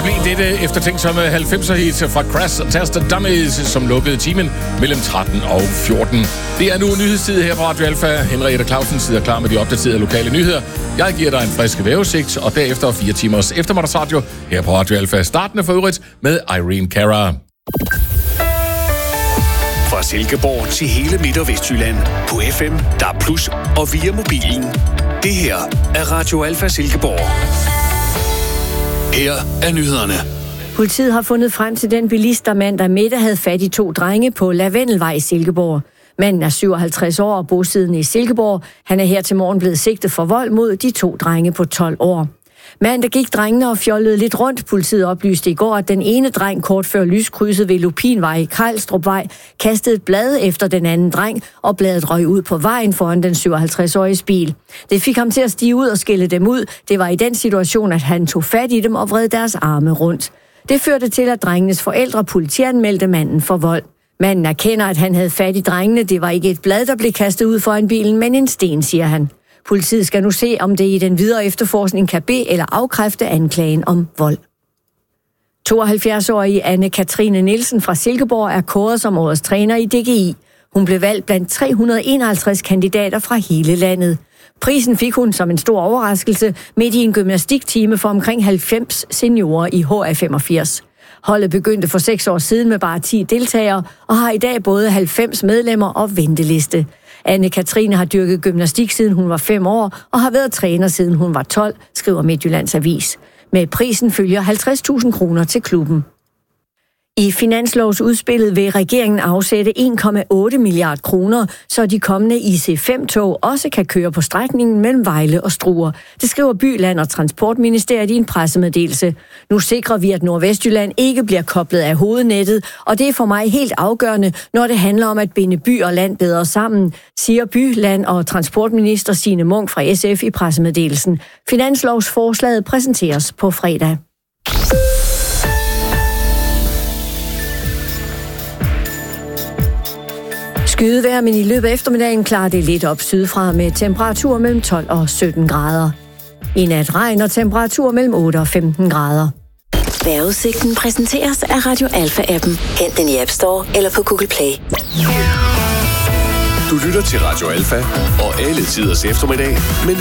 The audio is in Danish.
dette eftertænksomme 90'er-hit fra Crash og Taster Dummies, som lukkede timen mellem 13 og 14. Det er nu nyhedstid her på Radio Alfa. Henriette Clausen sidder klar med de opdaterede lokale nyheder. Jeg giver dig en frisk vejrudsigt, og derefter 4 timers eftermiddagsradio her på Radio Alfa. Startende for øvrigt med Irene Cara. Fra Silkeborg til hele Midt- og Vestjylland. På FM, DAB+, og via mobilen. Det her er Radio Alfa Silkeborg. Her er nyhederne. Politiet har fundet frem til den bilist, der mandag middag havde fat i 2 drenge på Lavendelvej i Silkeborg. Manden er 57 år og bosiddende i Silkeborg. Han er her til morgen blevet sigtet for vold mod de 2 drenge på 12 år. Mandag gik drengene og fjollede lidt rundt. Politiet oplyste i går, at den ene dreng kort før lyskrydset ved Lupinvej i Krejlstrupvej kastede et blad efter den anden dreng, og bladet røg ud på vejen foran den 57-årige bil. Det fik ham til at stige ud og skælde dem ud. Det var i den situation, at han tog fat i dem og vred deres arme rundt. Det førte til, at drengenes forældre politianmeldte manden for vold. Manden erkender, at han havde fat i drengene. Det var ikke et blad, der blev kastet ud foran bilen, men en sten, siger han. Politiet skal nu se, om det i den videre efterforskning kan bede eller afkræfte anklagen om vold. 72-årige Anne-Katrine Nielsen fra Silkeborg er kåret som årets træner i DGI. Hun blev valgt blandt 351 kandidater fra hele landet. Prisen fik hun som en stor overraskelse midt i en gymnastiktime for omkring 90 seniorer i HA85. Holdet begyndte for 6 år siden med bare 10 deltagere og har i dag både 90 medlemmer og venteliste. Anne-Katrine har dyrket gymnastik siden hun var 5 år og har været træner siden hun var 12, skriver Midtjyllands Avis. Med prisen følger 50.000 kroner til klubben. I finanslovsudspillet vil regeringen afsætte 1,8 milliard kroner, så de kommende IC5-tog også kan køre på strækningen mellem Vejle og Struer. Det skriver By, Land og Transportministeriet i en pressemeddelelse. Nu sikrer vi, at Nordvestjylland ikke bliver koblet af hovednettet, og det er for mig helt afgørende, når det handler om at binde by og land bedre sammen, siger By, Land og Transportminister Signe Munk fra SF i pressemeddelelsen. Finanslovsforslaget præsenteres på fredag. Skydevejr, men i løbet af eftermiddagen klarer det lidt op sydfra med temperatur mellem 12 og 17 grader. I nat regn og temperatur mellem 8 og 15 grader. Vejrudsigten præsenteres af Radio Alfa-appen. Hent den i App Store eller på Google Play. Du lytter til Radio Alfa og alle tiders eftermiddag med